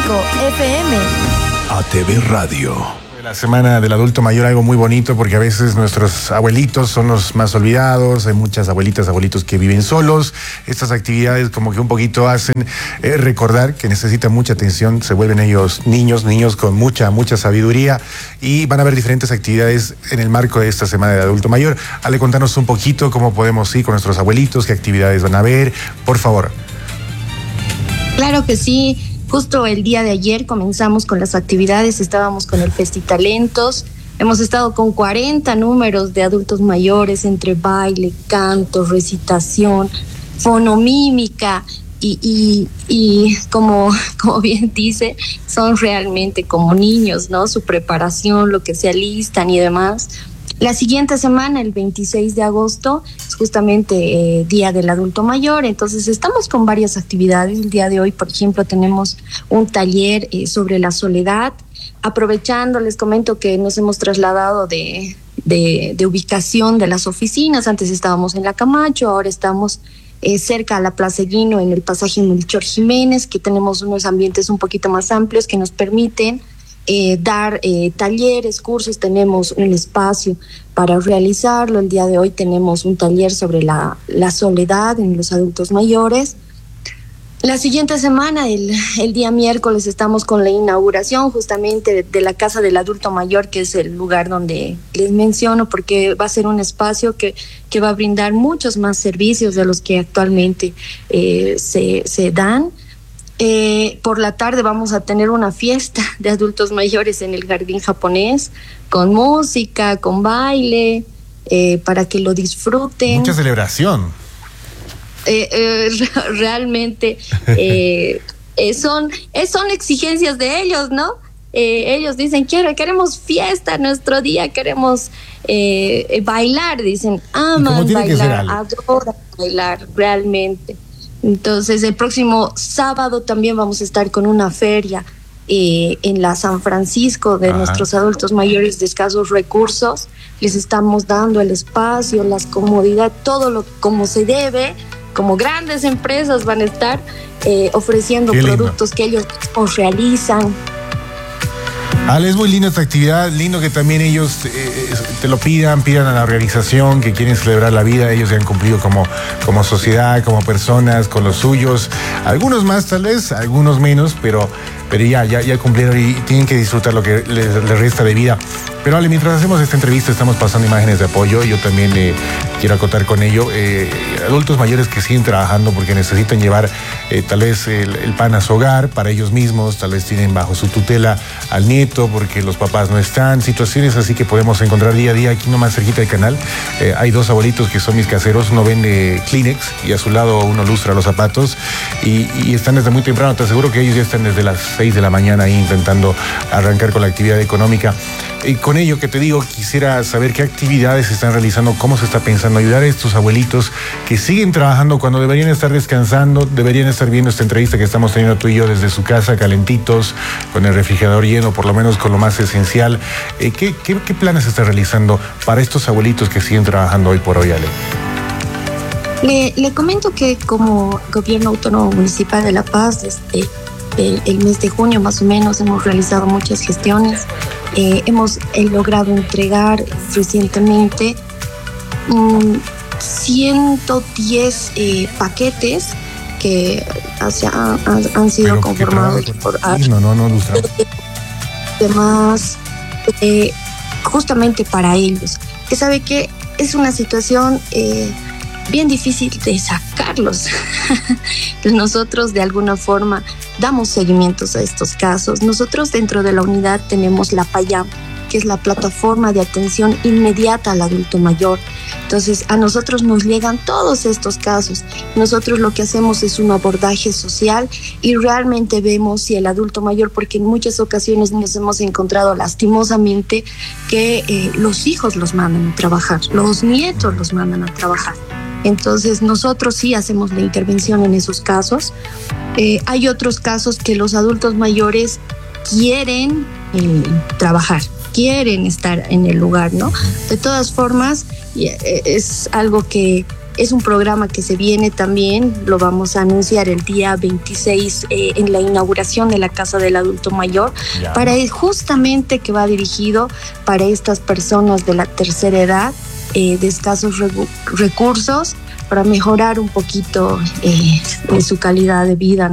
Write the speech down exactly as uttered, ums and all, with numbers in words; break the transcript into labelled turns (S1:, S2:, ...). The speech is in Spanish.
S1: cinco F M.
S2: A T V Radio.
S3: La semana del adulto mayor, algo muy bonito, porque a veces nuestros abuelitos son los más olvidados, hay muchas abuelitas, abuelitos que viven solos. Estas actividades como que un poquito hacen eh, recordar que necesitan mucha atención, se vuelven ellos niños, niños con mucha, mucha sabiduría, y van a haber diferentes actividades en el marco de esta semana del adulto mayor. Ale, contanos un poquito cómo podemos ir con nuestros abuelitos, qué actividades van a haber, por favor.
S4: Claro que sí. Justo el día de ayer comenzamos con las actividades, estábamos con el Festitalentos, hemos estado con cuarenta números de adultos mayores entre baile, canto, recitación, fonomímica y, y, y como, como bien dice, son realmente como niños, ¿no? Su preparación, lo que se alistan y demás. La siguiente semana, el veintiséis de agosto, es justamente eh, Día del Adulto Mayor, entonces estamos con varias actividades. El día de hoy, por ejemplo, tenemos un taller eh, sobre la soledad. Aprovechando, les comento que nos hemos trasladado de, de, de ubicación de las oficinas. Antes estábamos en la Camacho, ahora estamos eh, cerca a la Plaza Guino, en el pasaje Melchor Jiménez, que tenemos unos ambientes un poquito más amplios que nos permiten Eh, dar eh, talleres, cursos. Tenemos un espacio para realizarlo. El día de hoy tenemos un taller sobre la, la soledad en los adultos mayores. La siguiente semana, el, el día miércoles, estamos con la inauguración justamente de, de la Casa del Adulto Mayor, que es el lugar donde les menciono, porque va a ser un espacio que, que va a brindar muchos más servicios de los que actualmente eh, se, se dan. Eh, por la tarde vamos a tener una fiesta de adultos mayores en el jardín japonés, con música, con baile, eh, para que lo disfruten.
S3: Mucha celebración.
S4: Eh, eh, realmente eh, eh, son, eh, son exigencias de ellos, ¿no? Eh, ellos dicen, quiero, queremos fiesta nuestro día, queremos eh, bailar, dicen, aman bailar, adoran bailar, realmente. Entonces, el próximo sábado también vamos a estar con una feria eh, en la San Francisco de Ajá. nuestros adultos mayores de escasos recursos. Les estamos dando el espacio, las comodidades, todo lo como se debe. Como grandes empresas van a estar eh, ofreciendo productos que ellos os realizan.
S3: Ale, es muy linda esta actividad, lindo que también ellos eh, te lo pidan, pidan a la organización que quieren celebrar la vida. Ellos ya han cumplido como, como sociedad, como personas, con los suyos. Algunos más tal vez, algunos menos, pero, pero ya, ya, ya cumplieron y tienen que disfrutar lo que les, les resta de vida. Pero Ale, mientras hacemos esta entrevista estamos pasando imágenes de apoyo. Yo también eh, quiero acotar con ello. Eh, adultos mayores que siguen trabajando porque necesitan llevar eh, tal vez el, el pan a su hogar para ellos mismos, tal vez tienen bajo su tutela al nieto porque los papás no están. Situaciones así que podemos encontrar día a día aquí nomás cerquita del canal. Eh, hay dos abuelitos que son mis caseros. Uno vende Kleenex y a su lado uno lustra los zapatos y, y están desde muy temprano. Te aseguro que ellos ya están desde las seis de la mañana ahí intentando arrancar con la actividad económica. Y con ello que te digo, quisiera saber qué actividades se están realizando, cómo se está pensando ayudar a estos abuelitos que siguen trabajando cuando deberían estar descansando, deberían estar viendo esta entrevista que estamos teniendo tú y yo desde su casa, calentitos, con el refrigerador lleno, por lo menos con lo más esencial. Eh, ¿qué, qué, ¿Qué planes se está realizando para estos abuelitos que siguen trabajando hoy por hoy, Ale?
S4: Le, le comento que como Gobierno Autónomo Municipal de La Paz, desde el, el mes de junio más o menos, hemos realizado muchas gestiones. Eh, hemos eh, logrado entregar recientemente um, ciento diez eh, paquetes que hacia, han, han sido Pero, conformados por
S3: no, no, no,
S4: demás eh, justamente para ellos, que sabe que es una situación eh, bien difícil de sacarlos. Nosotros de alguna forma damos seguimientos a estos casos. Nosotros dentro de la unidad tenemos la PAYAM, que es la plataforma de atención inmediata al adulto mayor. Entonces a nosotros nos llegan todos estos casos. Nosotros lo que hacemos es un abordaje social y realmente vemos si el adulto mayor, porque en muchas ocasiones nos hemos encontrado lastimosamente que eh, los hijos los mandan a trabajar, los nietos los mandan a trabajar. Entonces nosotros sí hacemos la intervención en esos casos. Eh, hay otros casos que los adultos mayores quieren eh, trabajar, quieren estar en el lugar, ¿no? De todas formas, es algo que Es un programa que se viene también, lo vamos a anunciar el día veintiséis eh, en la inauguración de la Casa del Adulto Mayor, ya. para justamente que va dirigido para estas personas de la tercera edad, eh, de escasos recursos, para mejorar un poquito eh, su calidad de vida.